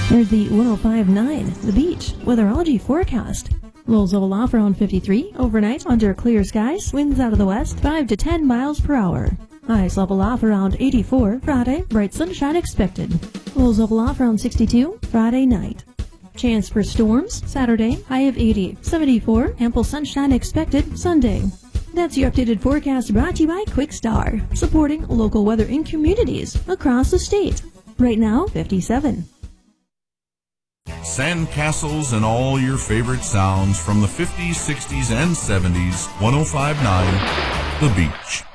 There's the 105.9, The Beach, weatherology forecast. Lows level off around 53, overnight under clear skies, winds out of the west 5 to 10 miles per hour. Highs level off around 84, Friday, bright sunshine expected. Lows level off around 62, Friday night. Chance for storms, Saturday, high of 80, 74, ample sunshine expected Sunday. That's your updated forecast brought to you by Quickstar, supporting local weather in communities across the state. Right now, 57. Sandcastles and all your favorite sounds from the 50s, 60s, and 70s, 105.9 The Beach.